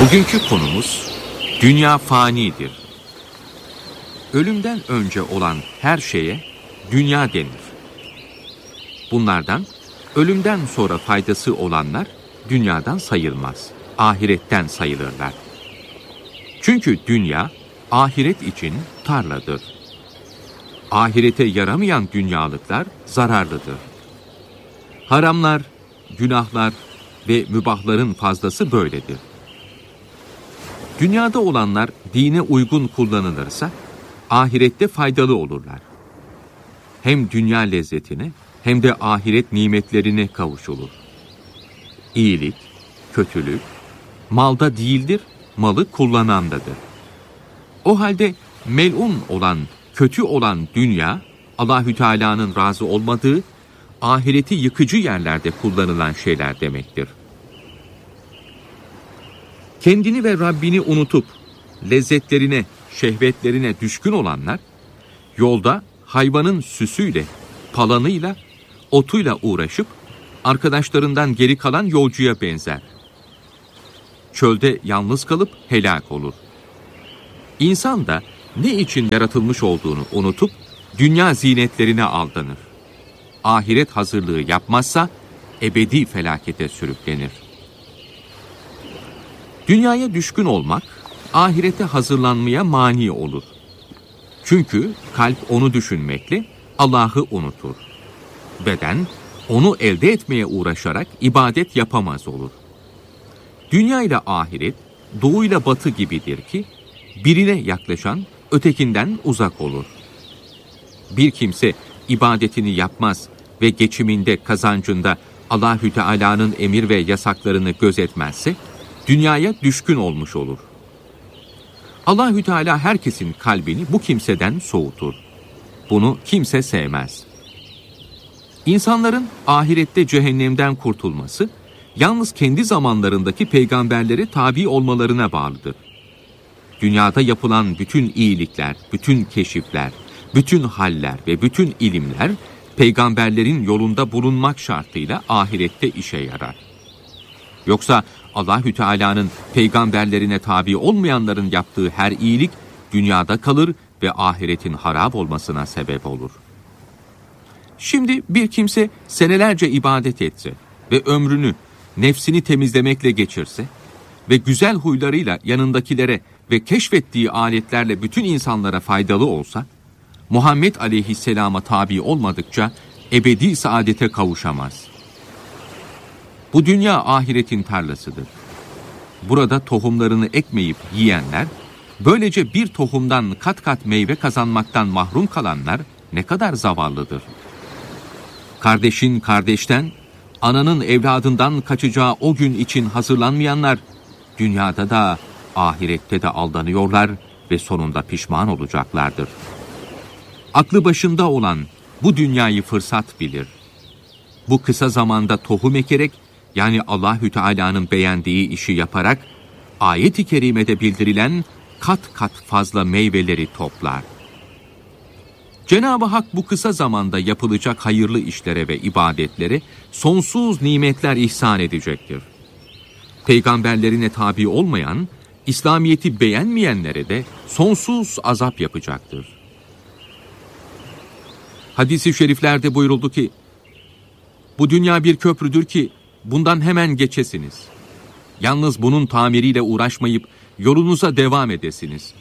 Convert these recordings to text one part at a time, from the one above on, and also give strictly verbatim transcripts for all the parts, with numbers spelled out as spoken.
Bugünkü konumuz dünya fanidir. Ölümden önce olan her şeye dünya denir. Bunlardan ölümden sonra faydası olanlar dünyadan sayılmaz, ahiretten sayılırlar. Çünkü dünya ahiret için tarladır. Ahirete yaramayan dünyalıklar zararlıdır. Haramlar, günahlar ve mübahların fazlası böyledir. Dünyada olanlar dine uygun kullanılırsa ahirette faydalı olurlar. Hem dünya lezzetine hem de ahiret nimetlerine kavuşulur. İyilik, kötülük, malda değildir, malı kullanandadır. O halde melun olan, kötü olan dünya, Allahü Teala'nın razı olmadığı, ahireti yıkıcı yerlerde kullanılan şeyler demektir. Kendini ve Rabbini unutup, lezzetlerine, şehvetlerine düşkün olanlar, yolda hayvanın süsüyle, palanıyla, otuyla uğraşıp, arkadaşlarından geri kalan yolcuya benzer. Çölde yalnız kalıp helak olur. İnsan da ne için yaratılmış olduğunu unutup, dünya zinetlerine aldanır. Ahiret hazırlığı yapmazsa, ebedi felakete sürüklenir. Dünyaya düşkün olmak, ahirete hazırlanmaya mani olur. Çünkü kalp onu düşünmekle Allah'ı unutur. Beden, onu elde etmeye uğraşarak ibadet yapamaz olur. Dünya ile ahiret, doğu ile batı gibidir ki, birine yaklaşan ötekinden uzak olur. Bir kimse ibadetini yapmaz ve geçiminde, kazancında Allahü Teala'nın emir ve yasaklarını gözetmezse, dünyaya düşkün olmuş olur. Allahü Teala herkesin kalbini bu kimseden soğutur. Bunu kimse sevmez. İnsanların ahirette cehennemden kurtulması, yalnız kendi zamanlarındaki peygamberlere tabi olmalarına bağlıdır. Dünyada yapılan bütün iyilikler, bütün keşifler, bütün haller ve bütün ilimler, peygamberlerin yolunda bulunmak şartıyla ahirette işe yarar. Yoksa Allahü Teala'nın peygamberlerine tabi olmayanların yaptığı her iyilik dünyada kalır ve ahiretin harap olmasına sebep olur. Şimdi bir kimse senelerce ibadet etse ve ömrünü, nefsini temizlemekle geçirse ve güzel huylarıyla yanındakilere ve keşfettiği aletlerle bütün insanlara faydalı olsa, Muhammed Aleyhisselam'a tabi olmadıkça ebedi saadete kavuşamaz. Bu dünya ahiretin tarlasıdır. Burada tohumlarını ekmeyip yiyenler, böylece bir tohumdan kat kat meyve kazanmaktan mahrum kalanlar ne kadar zavallıdır. Kardeşin kardeşten, ananın evladından kaçacağı o gün için hazırlanmayanlar, dünyada da ahirette de aldanıyorlar ve sonunda pişman olacaklardır. Aklı başında olan bu dünyayı fırsat bilir. Bu kısa zamanda tohum ekerek, yani Allahü Teala'nın beğendiği işi yaparak, ayet-i kerimede bildirilen kat kat fazla meyveleri toplar. Cenab-ı Hak bu kısa zamanda yapılacak hayırlı işlere ve ibadetlere sonsuz nimetler ihsan edecektir. Peygamberlerine tabi olmayan, İslamiyet'i beğenmeyenlere de sonsuz azap yapacaktır. Hadis-i şeriflerde buyuruldu ki, bu dünya bir köprüdür ki bundan hemen geçesiniz. Yalnız bunun tamiriyle uğraşmayıp yolunuza devam edesiniz.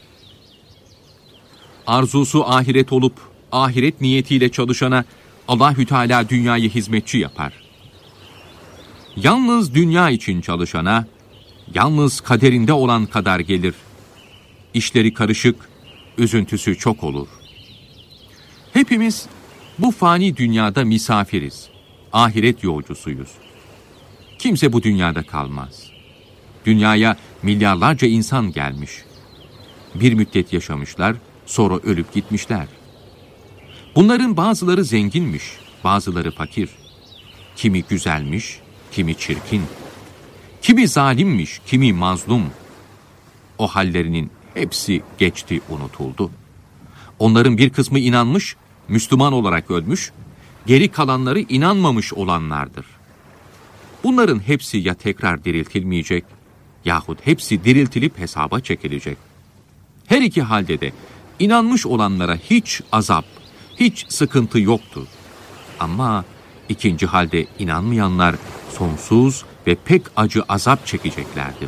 Arzusu ahiret olup ahiret niyetiyle çalışana Allahü Teala dünyayı hizmetçi yapar. Yalnız dünya için çalışana yalnız kaderinde olan kadar gelir. İşleri karışık, üzüntüsü çok olur. Hepimiz bu fani dünyada misafiriz. Ahiret yolcusuyuz. Kimse bu dünyada kalmaz. Dünyaya milyarlarca insan gelmiş. Bir müddet yaşamışlar, sonra ölüp gitmişler. Bunların bazıları zenginmiş, bazıları fakir. Kimi güzelmiş, kimi çirkin. Kimi zalimmiş, kimi mazlum. O hallerinin hepsi geçti, unutuldu. Onların bir kısmı inanmış, Müslüman olarak ölmüş, geri kalanları inanmamış olanlardır. Bunların hepsi ya tekrar diriltilmeyecek yahut hepsi diriltilip hesaba çekilecek. Her iki halde de inanmış olanlara hiç azap, hiç sıkıntı yoktur. Ama ikinci halde inanmayanlar sonsuz ve pek acı azap çekeceklerdir.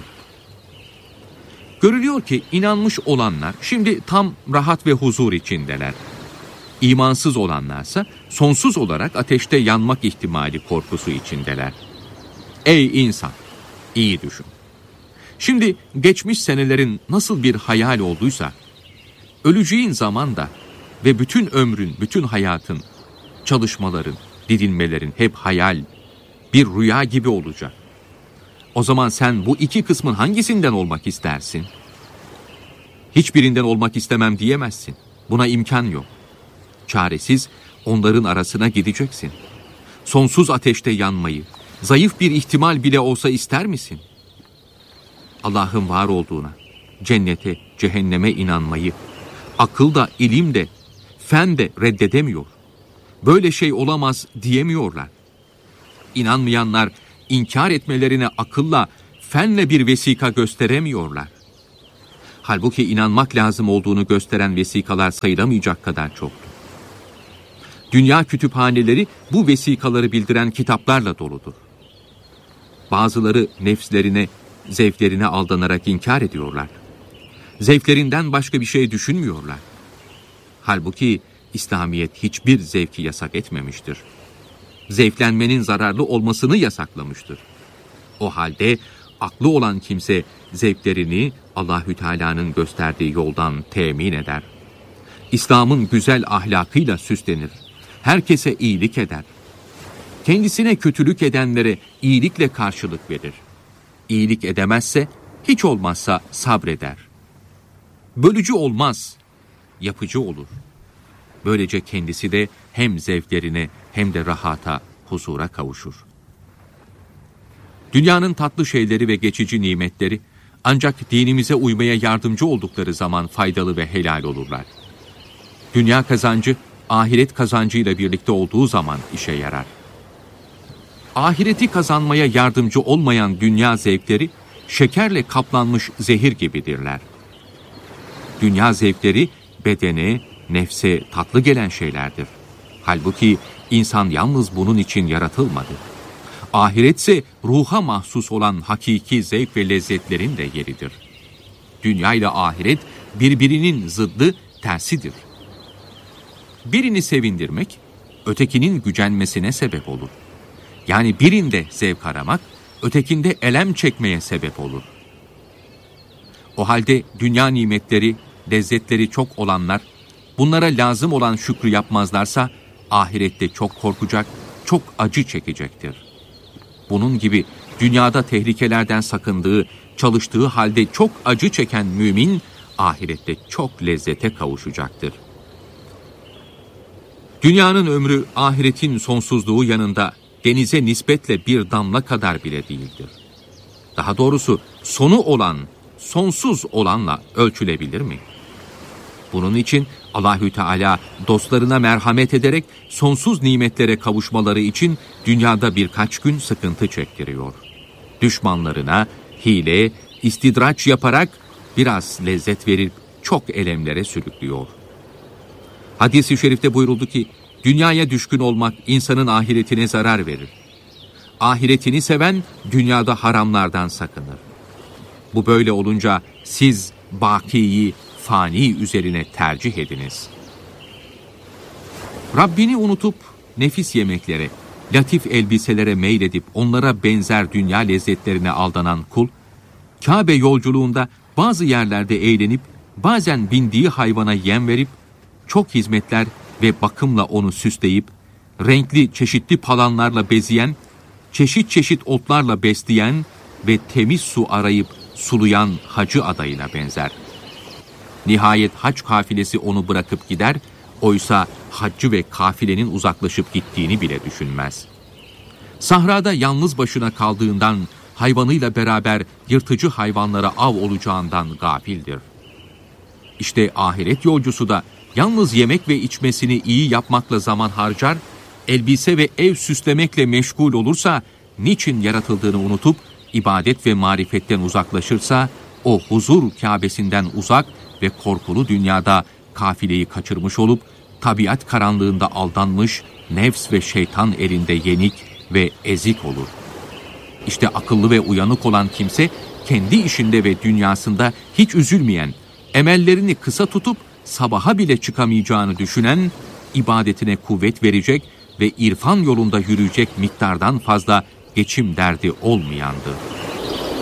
Görülüyor ki inanmış olanlar şimdi tam rahat ve huzur içindeler. İmansız olanlarsa sonsuz olarak ateşte yanmak ihtimali korkusu içindeler. Ey insan! İyi düşün. Şimdi geçmiş senelerin nasıl bir hayal olduysa, öleceğin zaman da ve bütün ömrün, bütün hayatın, çalışmaların, didinmelerin hep hayal, bir rüya gibi olacak. O zaman sen bu iki kısmın hangisinden olmak istersin? Hiçbirinden olmak istemem diyemezsin. Buna imkan yok. Çaresiz onların arasına gideceksin. Sonsuz ateşte yanmayı, zayıf bir ihtimal bile olsa ister misin? Allah'ın var olduğuna, cennete, cehenneme inanmayı, akıl da, ilim de, fen de reddedemiyor. Böyle şey olamaz diyemiyorlar. İnanmayanlar inkar etmelerine akılla, fenle bir vesika gösteremiyorlar. Halbuki inanmak lazım olduğunu gösteren vesikalar sayılamayacak kadar çoktur. Dünya kütüphaneleri bu vesikaları bildiren kitaplarla doludur. Bazıları nefslerine, zevklerine aldanarak inkar ediyorlar. Zevklerinden başka bir şey düşünmüyorlar. Halbuki İslamiyet hiçbir zevki yasak etmemiştir. Zevklenmenin zararlı olmasını yasaklamıştır. O halde aklı olan kimse zevklerini Allahü Teala'nın gösterdiği yoldan temin eder. İslam'ın güzel ahlakıyla süslenir. Herkese iyilik eder. Kendisine kötülük edenlere iyilikle karşılık verir. İyilik edemezse hiç olmazsa sabreder. Bölücü olmaz, yapıcı olur. Böylece kendisi de hem zevklerine hem de rahata, huzura kavuşur. Dünyanın tatlı şeyleri ve geçici nimetleri ancak dinimize uymaya yardımcı oldukları zaman faydalı ve helal olurlar. Dünya kazancı, ahiret kazancıyla birlikte olduğu zaman işe yarar. Ahireti kazanmaya yardımcı olmayan dünya zevkleri, şekerle kaplanmış zehir gibidirler. Dünya zevkleri, bedene, nefse tatlı gelen şeylerdir. Halbuki insan yalnız bunun için yaratılmadı. Ahiretse ruha mahsus olan hakiki zevk ve lezzetlerin de yeridir. Dünya ile ahiret birbirinin zıddı, tersidir. Birini sevindirmek, ötekinin gücenmesine sebep olur. Yani birinde zevk aramak, ötekinde elem çekmeye sebep olur. O halde dünya nimetleri, lezzetleri çok olanlar, bunlara lazım olan şükrü yapmazlarsa, ahirette çok korkacak, çok acı çekecektir. Bunun gibi dünyada tehlikelerden sakındığı, çalıştığı halde çok acı çeken mümin, ahirette çok lezzete kavuşacaktır. Dünyanın ömrü, ahiretin sonsuzluğu yanında denize nispetle bir damla kadar bile değildir. Daha doğrusu sonu olan, sonsuz olanla ölçülebilir mi? Bunun için Allahü Teala dostlarına merhamet ederek sonsuz nimetlere kavuşmaları için dünyada birkaç gün sıkıntı çektiriyor. Düşmanlarına hile, istidraç yaparak biraz lezzet verip çok elemlere sürüklüyor. Hadis-i şerifte buyuruldu ki, dünyaya düşkün olmak insanın ahiretine zarar verir. Ahiretini seven dünyada haramlardan sakınır. Bu böyle olunca siz bakiyi fani üzerine tercih ediniz. Rabbini unutup nefis yemeklere, latif elbiselere meyledip onlara benzer dünya lezzetlerine aldanan kul, Kabe yolculuğunda bazı yerlerde eğlenip bazen bindiği hayvana yem verip çok hizmetler ve bakımla onu süsleyip renkli çeşitli palanlarla bezeyen, çeşit çeşit otlarla besleyen ve temiz su arayıp sulayan hacı adayına benzer. Nihayet hac kafilesi onu bırakıp gider, oysa haccı ve kafilenin uzaklaşıp gittiğini bile düşünmez. Sahrada yalnız başına kaldığından, hayvanıyla beraber yırtıcı hayvanlara av olacağından gafildir. İşte ahiret yolcusu da yalnız yemek ve içmesini iyi yapmakla zaman harcar, elbise ve ev süslemekle meşgul olursa, niçin yaratıldığını unutup, ibadet ve marifetten uzaklaşırsa, o huzur Kâbesinden uzak ve korkulu dünyada kafileyi kaçırmış olup, tabiat karanlığında aldanmış, nefs ve şeytan elinde yenik ve ezik olur. İşte akıllı ve uyanık olan kimse, kendi işinde ve dünyasında hiç üzülmeyen, emellerini kısa tutup sabaha bile çıkamayacağını düşünen, ibadetine kuvvet verecek ve irfan yolunda yürüyecek miktardan fazla geçim derdi olmayandır.